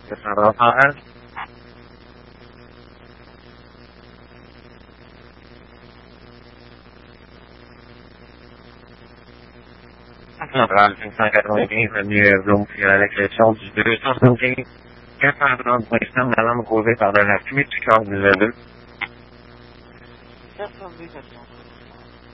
تصرفات Central 590 revenu Bloomfield avec le son du 275 430 points de la lampe causée par de la fuite du corps du Z2. 432 430.